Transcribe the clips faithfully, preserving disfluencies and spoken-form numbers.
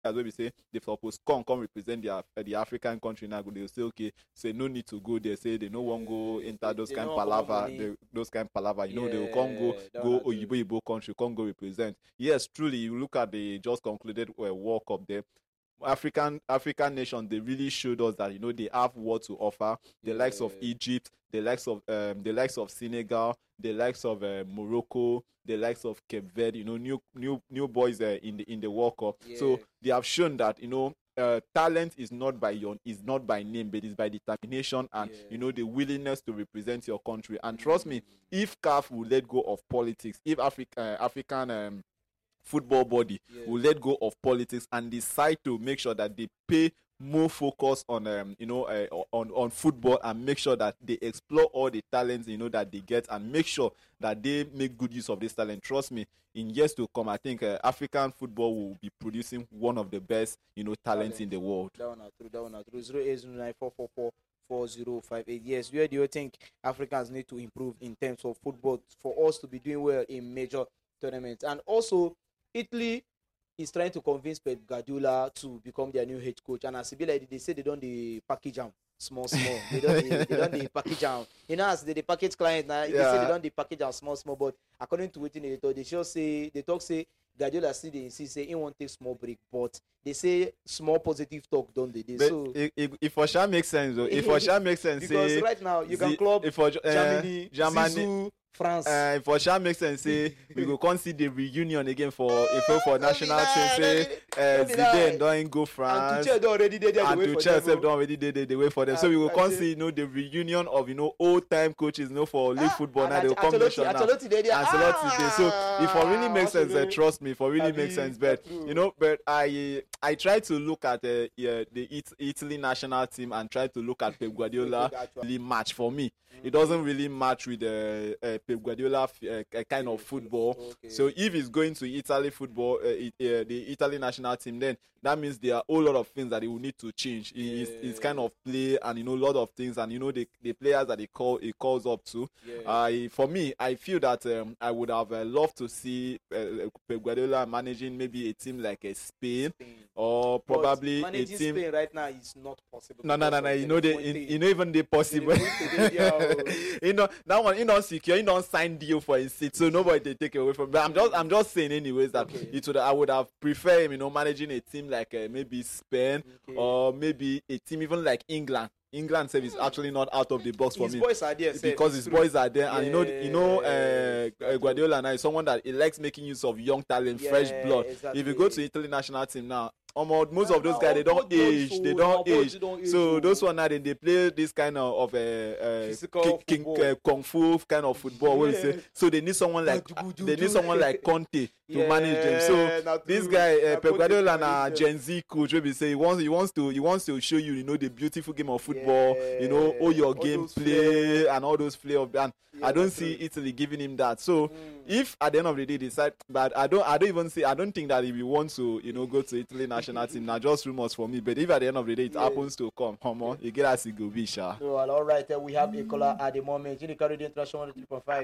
as we say they suppose come come represent the the African country now. They'll say okay, say no need to go there. Say they no one go enter those They kind no of want more palava, money. they, those kind of palava. You know they will Yeah, come go that go one I do. Oyibo Ibo country, come go represent. Yes, truly, you look at the just concluded uh, World Cup there. African African nations, they really showed us that you know they have what to offer. The likes of Yeah. Egypt, the likes of um, the likes of Senegal, the likes of uh, Morocco, the likes of Cape Verde. You know, new new new boys uh, in the in the World Cup. So Yeah. they have shown that you know uh, talent is not by your is not by name, but it's by determination and Yeah. you know the willingness to represent your country. And trust me, if C A F will let go of politics, if Africa uh, African um, football body Yeah. will let go of politics and decide to make sure that they pay more focus on um you know uh, on on football and make sure that they explore all the talents you know that they get and make sure that they make good use of this talent. Trust me, in years to come, I think uh, African football will be producing one of the best you know talents Talent. in the world. That one are true. That one are true. Zero eight zero nine four four four four zero five eight. Yes, where do you think Africans need to improve in terms of football for us to be doing well in major tournaments? And also, Italy is trying to convince Pep Guardiola to become their new head coach. And as it be like they say they don't the package am small small. They don't the, they don't the package am. You know, as they the package client now, they say Yeah. they don't the package am small small. But according to what they talk, they just say they talk say Guardiola still they insist say he won't take small break, but they say small positive talk don't they? But So it, it, it for sure makes sense though. It for sure makes sense. because say, right now you can the- club if for, uh, Germany, Germany, Zizou, France. Uh, for sure makes sense. Say we go come see the reunion again for if for, for national team. Say uh, Don't be lie. Zidane don't go and France. Tuchel don already dey there dey And wait to for Chelsea them. don't already did they, they wait for them. So we will I- I come say- see you know the reunion of you know old time coaches you know for league Ah, football and now they will come Ancelotti- nation now. Ancelotti dey there. Ancelotti dey. So if for really makes sense, uh, Ancelotti. trust me, for really Abi, makes sense. But true. you know, but I I try to look at uh, yeah, the It- Italy national team and try to look at Pep Guardiola really match for me. It doesn't really match with the uh, uh, Pep Guardiola f- uh, kind of football. Okay. So if he's going to Italy football, uh, it, uh, the Italy national team, then that means there are a whole lot of things that he will need to change. He- It's, it's kind of play and you know a lot of things and you know the, the players that he call he calls up to. Yeah. I for me, I feel that um, I would have uh, loved to see uh, Pep Guardiola managing maybe a team like a Spain Spain. or But probably a managing team. Spain right now is not possible. No, no, no, because no. of You the know they, Fuente. you know even they possible. Fuente, yeah, oh. you know that one. You don't secure. You don't sign deal for his seat, so nobody they take away from. But I'm just, I'm just saying anyways that Okay. it would. I would have preferred him, you know, managing a team like uh, maybe Spain Okay. or maybe a team even like England. England self is actually not out of the box for His me. boys are there, sef, Because it's his true. boys are there, and you know, you know, uh, Yeah. uh, Guardiola now is someone that he likes making use of young talent, fresh Yeah, blood. exactly. If you go to Italy national team now, almost most Nah, of those nah, guys they all don't those age, so- they nah, don't boys, age. they don't age, So oh. those one now they, they play this kind of of uh, uh, Physical ki- king, football. uh, kung fu kind of football. What you say? Yeah. So they need someone like Gudu, gudu, they need gudu. someone like Conte to manage them. Yeah, So nah, this true. guy, uh, Nah, Pep Conte Guardiola, manage na them. Gen Z coach, will be say he wants he wants to he wants to show you you know the beautiful game of football. You know all your All game those play and all those play of and Yeah, I don't that's see true. Italy giving him that. So if at the end of the day they decide, but I don't I don't even say I don't think that if he wants to you know go to Italy national team now just rumors for me. But if at the end of the day it Yeah. happens to come, come on, you get us go be sha. So, well, all right, uh, we have a caller at the moment. In the Caribbean International one oh three point five.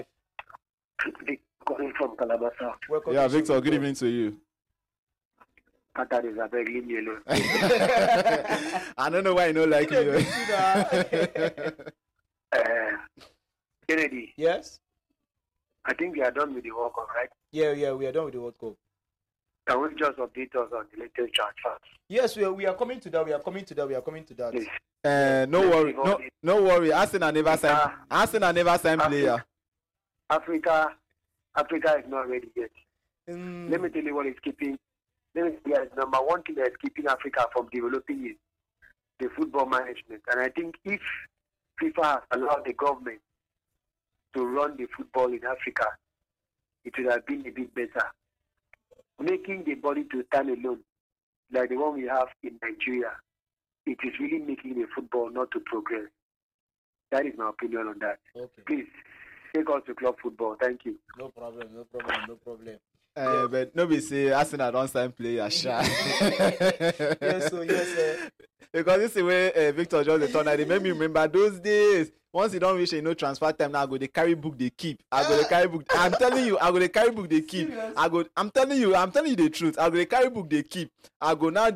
Vic calling from Calabasa. Welcome. Yeah, to the Victor, show, good evening to you. Qatar is a big leave me alone. I don't know why you don't like Yeah, me. me too, nah. Uh, Kennedy, Yes. I think we are done with the World Cup, right? Yeah, yeah, we are done with the World Cup. Can we just update us on the latest transfers? Yes, we are, we are coming to that. We are coming to that. We are coming to that. Please. Uh, no worry, no, no worry. Arsenal never signed. Arsenal never signed player. Africa, Africa is not ready yet. Mm, Let me tell you what is keeping. Let me tell you, number one thing that is keeping Africa from developing is the football management. And I think if FIFA has allowed the government to run the football in Africa, it would have been a bit better. Making the body to stand alone, like the one we have in Nigeria, it is really making the football not to progress. That is my opinion on that. okay. Please, take us to club football. Thank you. No problem. No problem. No problem. Uh, but nobody say Arsenal don't sign player, sha. Yes, so yes, uh, Because this is where uh, Victor just the turn. It made me remember those days once you don't reach you know transfer time now I go they carry book they keep I go they carry book I'm telling you I go they carry book they keep I go I'm telling you I'm telling you the truth I go they carry book they keep I go now